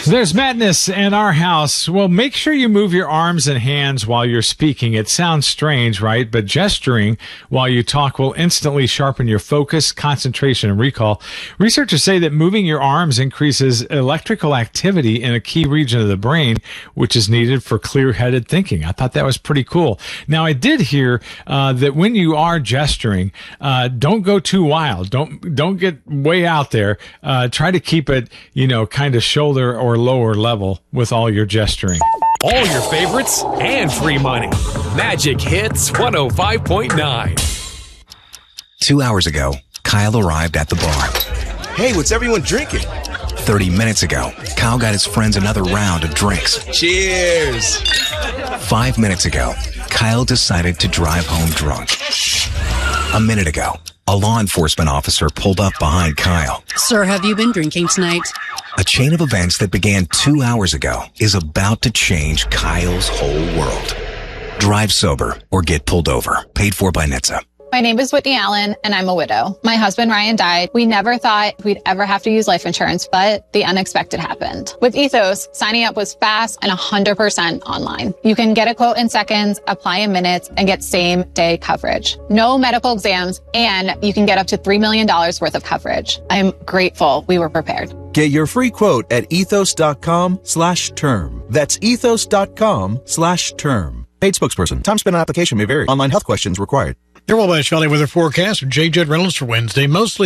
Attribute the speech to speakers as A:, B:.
A: There's madness in our house. Well, make sure you move your arms and hands while you're speaking. It sounds strange, right? But gesturing while you talk will instantly sharpen your focus, concentration, and recall. Researchers say that moving your arms increases electrical activity in a key region of the brain, which is needed for clear-headed thinking. I thought that was pretty cool. Now, I did hear that when you are gesturing, don't go too wild. Don't get way out there. Try to keep it, kind of shoulder or lower level with all your gesturing.
B: All your favorites and free money. Magic Hits 105.9.
C: 2 hours ago, Kyle arrived at the bar.
D: Hey, what's everyone drinking?
C: 30 minutes ago, Kyle got his friends another round of drinks.
D: Cheers!
C: 5 minutes ago, Kyle decided to drive home drunk. A minute ago, a law enforcement officer pulled up behind Kyle.
E: Sir, have you been drinking tonight?
C: A chain of events that began 2 hours ago is about to change Kyle's whole world. Drive sober or get pulled over. Paid for by NHTSA.
F: My name is Whitney Allen, and I'm a widow. My husband, Ryan, died. We never thought we'd ever have to use life insurance, but the unexpected happened. With Ethos, signing up was fast and 100% online. You can get a quote in seconds, apply in minutes, and get same-day coverage. No medical exams, and you can get up to $3 million worth of coverage. I'm grateful we were prepared.
G: Get your free quote at ethos.com/term. That's ethos.com/term. Paid spokesperson. Time spent on application may vary. Online health questions required.
H: Your Wabash Valley weather forecast. J. Judd Reynolds for Wednesday. Mostly